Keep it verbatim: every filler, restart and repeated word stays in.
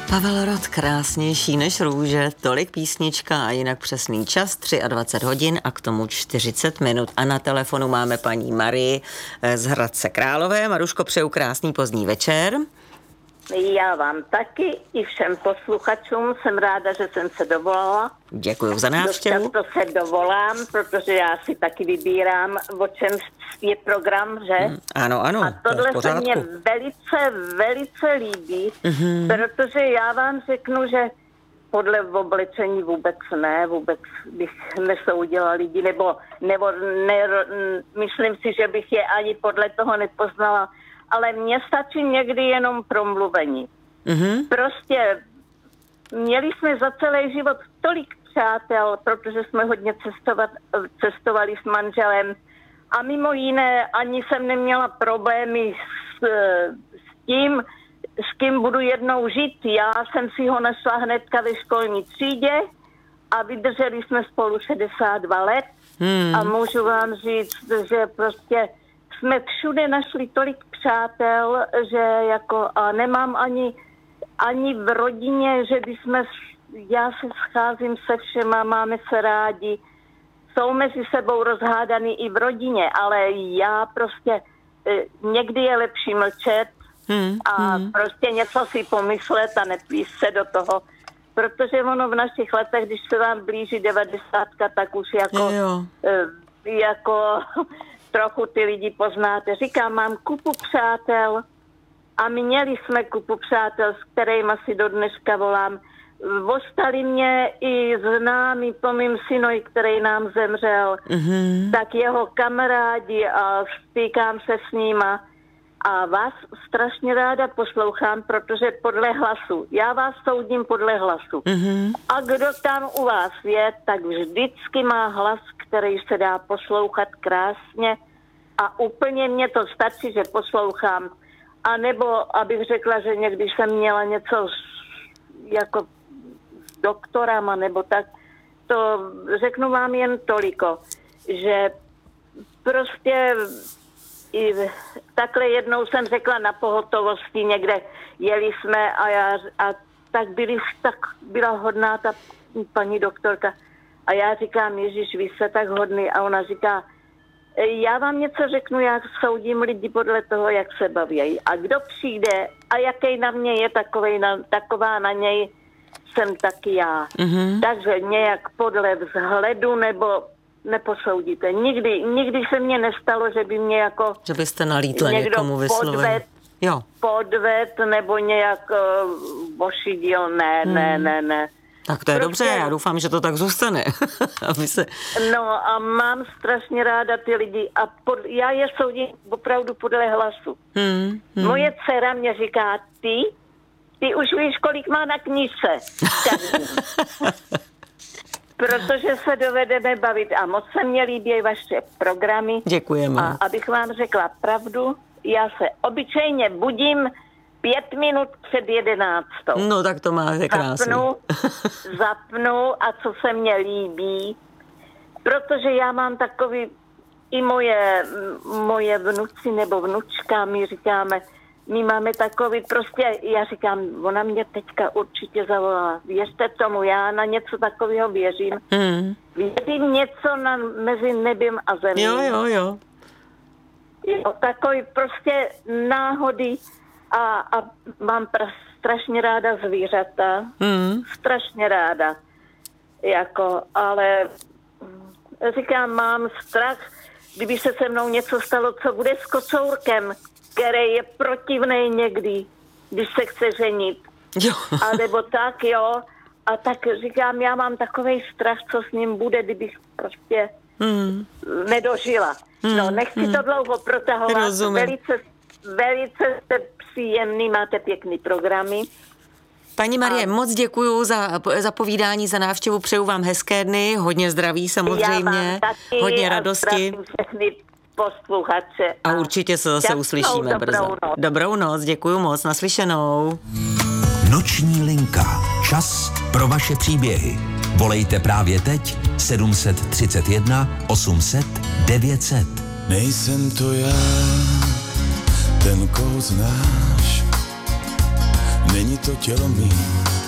Pavel Rod, krásnější než růže, tolik písnička a jinak přesný čas, dvacet tři hodin a k tomu čtyřicet minut. A na telefonu máme paní Marii z Hradce Králové. Maruško, přeju krásný pozdní večer. Já vám taky i všem posluchačům, jsem ráda, že jsem se dovolala. Děkuji za návštěvu. Dost často se dovolám, protože já si taky vybírám, o čem je program, že? Hmm, ano, ano. A tohle to se mně velice, velice líbí, mm-hmm. protože já vám řeknu, že podle oblečení vůbec ne, vůbec bych nesoudila lidi, nebo, nebo ne, myslím si, že bych je ani podle toho nepoznala, ale mně stačí někdy jenom promluvení. Mm-hmm. Prostě měli jsme za celý život tolik přátel, protože jsme hodně cestovat, cestovali s manželem a mimo jiné ani jsem neměla problémy s, s tím, s kým budu jednou žít. Já jsem si ho našla hnedka ve školní třídě a vydrželi jsme spolu šedesát dva let hmm. a můžu vám říct, že prostě jsme všude našli tolik přátel, že jako a nemám ani, ani v rodině, že bychom, já se scházím se všema, máme se rádi, jsou mezi sebou rozhádaný i v rodině, ale já prostě někdy je lepší mlčet hmm, a hmm. prostě něco si pomyslet a neplíst se do toho, protože ono v našich letech, když se vám blíží devadesátka, tak už jako, jo. jako trochu ty lidi poznáte. Říkám, mám kupu přátel a měli jsme kupu přátel, s kterými si do dneška volám. Ostali mě i známí po mým synovi, který nám zemřel, mm-hmm. tak jeho kamarádi a stýkám se s nima a vás strašně ráda poslouchám, protože podle hlasu, já vás soudím podle hlasu. Mm-hmm. A kdo tam u vás je, tak vždycky má hlas, který se dá poslouchat krásně a úplně mě to stačí, že poslouchám. A nebo, abych řekla, že někdy jsem měla něco jako s doktorama, nebo tak, to řeknu vám jen toliko, že prostě i takhle jednou jsem řekla na pohotovosti někde, jeli jsme a já, a tak, byli, tak byla hodná ta paní doktorka a já říkám, Ježíš, vy jste tak hodný a ona říká, já vám něco řeknu, já soudím lidi podle toho, jak se baví. A kdo přijde a jaký na mě je takovej na, taková na něj, jsem taky já. Mm-hmm. Takže nějak podle vzhledu nebo neposoudíte. Nikdy, nikdy se mně nestalo, že by mě jako že byste nalítla někomu vysloveně. Jo. Podved nebo nějak uh, ošidil. Ne, hmm. ne, ne, ne. Tak to je prostě dobře, já doufám, že to tak zůstane. Aby se... No a mám strašně ráda ty lidi a pod, já je soudím opravdu podle hlasu. Hmm, hmm. Moje dcera mě říká, ty, ty už víš, kolik má na knížce. Protože se dovedeme bavit a moc se mně líbí vaše programy. Děkujeme. A abych vám řekla pravdu, já se obyčejně budím pět minut před jedenáctou. No tak to máte krásně. Zapnu, zapnu a co se mně líbí, protože já mám takový, i moje, moje vnuci nebo vnučka, my říkáme, my máme takový, prostě, já říkám, ona mě teďka určitě zavolala. Věřte tomu, já na něco takového věřím. Hmm. Věřím něco na, mezi nebem a zemí. Jo, jo, jo. jo takový prostě náhody a, a mám pra, strašně ráda zvířata. Hmm. Strašně ráda. Jako, ale říkám, mám strach, kdyby se se mnou něco stalo, co bude s kocourkem, který je protivnej někdy, když se chce ženit. Jo. A nebo tak, jo. A tak říkám, já mám takovej strach, co s ním bude, kdybych prostě mm. nedožila. Mm. No, nechci mm. to dlouho protahovat. Rozumím. Velice, velice jste příjemný, máte pěkný programy. Paní Marie, a... moc děkuju za, za povídání, za návštěvu, přeju vám hezké dny, hodně zdraví samozřejmě, hodně radosti. Posluchače. A určitě se zase uslyšíme dobrou brzo. Noc. Dobrou noc, děkuju moc, naslyšenou. Noční linka. Čas pro vaše příběhy. Volejte právě teď sedm set třicet jedna osm set devět set. Nejsem to já, ten koho znáš. není to tělo mý.